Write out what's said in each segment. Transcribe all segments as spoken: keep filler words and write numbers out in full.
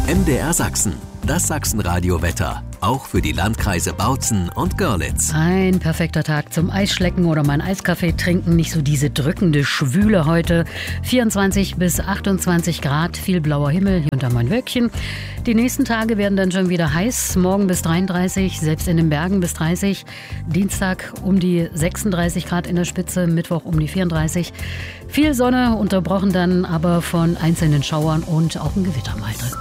M D R Sachsen, das Sachsenradio-Wetter. Auch für die Landkreise Bautzen und Görlitz. Ein perfekter Tag zum Eisschlecken oder mal einen Eiskaffee trinken. Nicht so diese drückende Schwüle heute. vierundzwanzig bis achtundzwanzig Grad, viel blauer Himmel, hier unter mein Wölkchen. Die nächsten Tage werden dann schon wieder heiß. Morgen bis dreiunddreißig, selbst in den Bergen bis dreißig. Dienstag um die sechsunddreißig Grad in der Spitze, Mittwoch um die vierunddreißig. Viel Sonne, unterbrochen dann aber von einzelnen Schauern und auch ein Gewitter mal drin.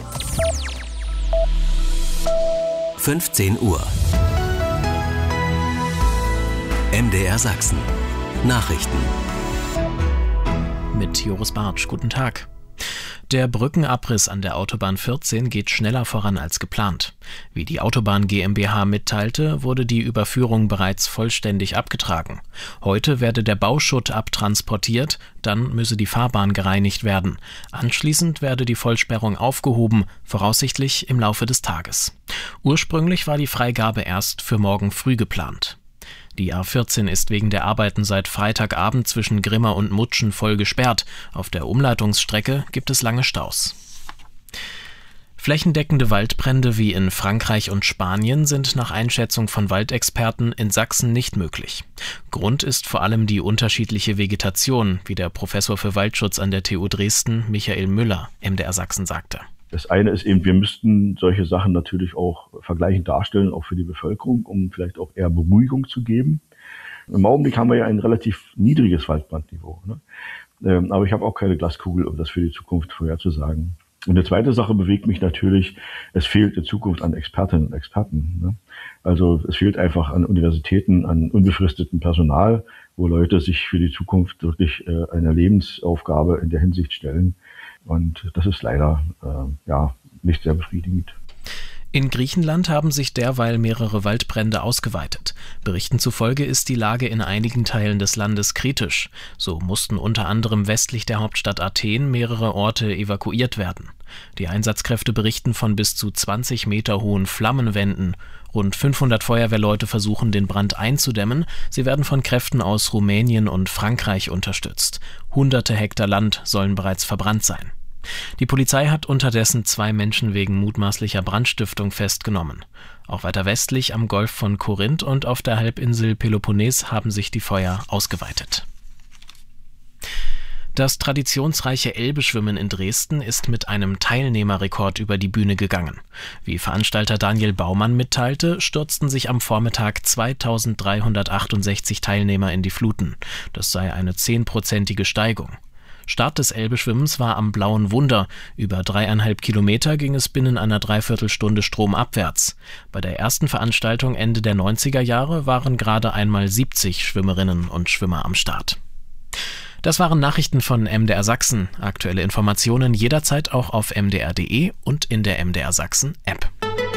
fünfzehn Uhr. M D R Sachsen. Nachrichten. Mit Joris Bartsch. Guten Tag. Der Brückenabriss an der Autobahn vierzehn geht schneller voran als geplant. Wie die Autobahn GmbH mitteilte, wurde die Überführung bereits vollständig abgetragen. Heute werde der Bauschutt abtransportiert, dann müsse die Fahrbahn gereinigt werden. Anschließend werde die Vollsperrung aufgehoben, voraussichtlich im Laufe des Tages. Ursprünglich war die Freigabe erst für morgen früh geplant. Die A vierzehn ist wegen der Arbeiten seit Freitagabend zwischen Grimma und Mutschen voll gesperrt. Auf der Umleitungsstrecke gibt es lange Staus. Flächendeckende Waldbrände wie in Frankreich und Spanien sind nach Einschätzung von Waldexperten in Sachsen nicht möglich. Grund ist vor allem die unterschiedliche Vegetation, wie der Professor für Waldschutz an der T U Dresden, Michael Müller, M D R Sachsen, sagte. Das eine ist eben, wir müssten solche Sachen natürlich auch vergleichend darstellen, auch für die Bevölkerung, um vielleicht auch eher Beruhigung zu geben. Im Augenblick haben wir ja ein relativ niedriges Waldbrandniveau, ne? Ähm, aber ich habe auch keine Glaskugel, um das für die Zukunft vorherzusagen. Und die zweite Sache bewegt mich natürlich, es fehlt in Zukunft an Expertinnen und Experten, ne? Also es fehlt einfach an Universitäten, an unbefristetem Personal, wo Leute sich für die Zukunft wirklich äh, eine Lebensaufgabe in der Hinsicht stellen. Und das ist leider äh, ja nicht sehr befriedigend. In Griechenland haben sich derweil mehrere Waldbrände ausgeweitet. Berichten zufolge ist die Lage in einigen Teilen des Landes kritisch. So mussten unter anderem westlich der Hauptstadt Athen mehrere Orte evakuiert werden. Die Einsatzkräfte berichten von bis zu zwanzig Meter hohen Flammenwänden. Rund fünfhundert Feuerwehrleute versuchen, den Brand einzudämmen. Sie werden von Kräften aus Rumänien und Frankreich unterstützt. Hunderte Hektar Land sollen bereits verbrannt sein. Die Polizei hat unterdessen zwei Menschen wegen mutmaßlicher Brandstiftung festgenommen. Auch weiter westlich am Golf von Korinth und auf der Halbinsel Peloponnes haben sich die Feuer ausgeweitet. Das traditionsreiche Elbeschwimmen in Dresden ist mit einem Teilnehmerrekord über die Bühne gegangen. Wie Veranstalter Daniel Baumann mitteilte, stürzten sich am Vormittag zweitausenddreihundertachtundsechzig Teilnehmer in die Fluten. Das sei eine zehnprozentige Steigung. Start des Elbeschwimmens war am Blauen Wunder. Über dreieinhalb Kilometer ging es binnen einer Dreiviertelstunde stromabwärts. Bei der ersten Veranstaltung Ende der neunziger Jahre waren gerade einmal siebzig Schwimmerinnen und Schwimmer am Start. Das waren Nachrichten von M D R Sachsen. Aktuelle Informationen jederzeit auch auf m d r punkt d e und in der M D R Sachsen App.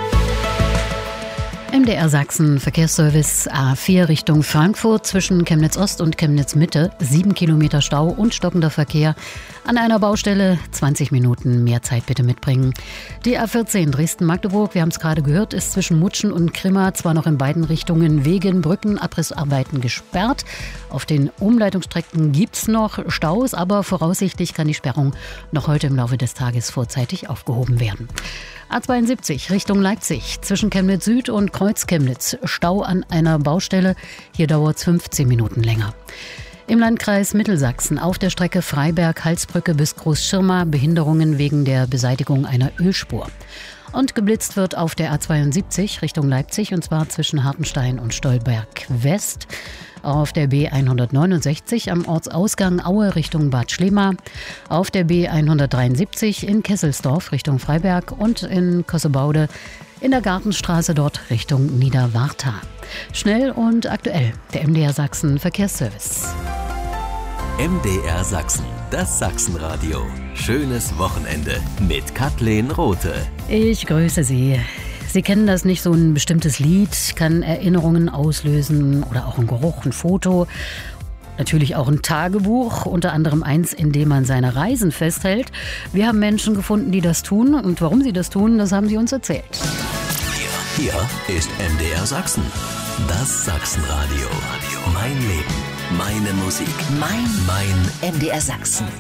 M D R Sachsen Verkehrsservice A vier Richtung Frankfurt zwischen Chemnitz Ost und Chemnitz Mitte. Sieben Kilometer Stau und stockender Verkehr. An einer Baustelle zwanzig Minuten mehr Zeit bitte mitbringen. Die A vierzehn Dresden-Magdeburg, wir haben es gerade gehört, ist zwischen Mutschen und Grimma zwar noch in beiden Richtungen wegen Brückenabrissarbeiten gesperrt. Auf den Umleitungsstrecken gibt es noch Staus, aber voraussichtlich kann die Sperrung noch heute im Laufe des Tages vorzeitig aufgehoben werden. A zweiundsiebzig Richtung Leipzig zwischen Chemnitz Süd und Kreuz Chemnitz. Stau an einer Baustelle. Hier dauert es fünfzehn Minuten länger. Im Landkreis Mittelsachsen auf der Strecke Freiberg-Halsbrücke bis Großschirma Behinderungen wegen der Beseitigung einer Ölspur. Und geblitzt wird auf der A zweiundsiebzig Richtung Leipzig und zwar zwischen Hartenstein und Stolberg West. Auf der B hundertneunundsechzig am Ortsausgang Aue Richtung Bad Schlema, auf der B hundertdreiundsiebzig in Kesselsdorf Richtung Freiberg und in Kossebaude in der Gartenstraße dort Richtung Niederwartha. Schnell und aktuell, der M D R Sachsen Verkehrsservice. M D R Sachsen, das Sachsenradio. Schönes Wochenende mit Kathleen Rothe. Ich grüße Sie. Sie kennen das nicht, so ein bestimmtes Lied kann Erinnerungen auslösen oder auch ein Geruch, ein Foto. Natürlich auch ein Tagebuch, unter anderem eins, in dem man seine Reisen festhält. Wir haben Menschen gefunden, die das tun und warum sie das tun, das haben sie uns erzählt. Hier, hier ist M D R Sachsen, das Sachsenradio. Mein Leben, meine Musik, mein, mein M D R Sachsen.